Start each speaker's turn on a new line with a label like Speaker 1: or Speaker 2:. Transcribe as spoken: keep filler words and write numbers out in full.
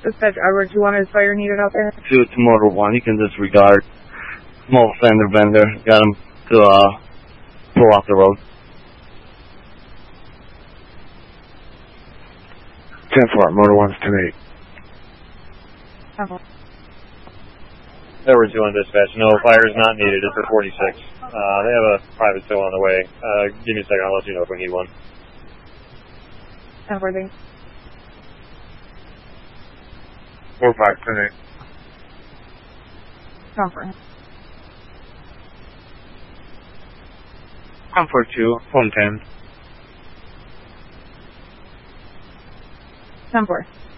Speaker 1: Dispatch Edward, do you want his fire needed out there?
Speaker 2: Two to motor one. You can disregard. Small fender bender. Got him to uh, pull off the road.
Speaker 3: ten four, motor one's ten eight.
Speaker 1: Okay.
Speaker 4: Edward two on dispatch. No, fire is not needed. It's for forty-six. Uh, they have a private tow on the way. Uh, give me a second. I'll let you know if we need one.
Speaker 1: Edward, thanks.
Speaker 3: four five, ten eight.
Speaker 1: Comfort.
Speaker 3: Comfort two, phone ten.
Speaker 1: ten four.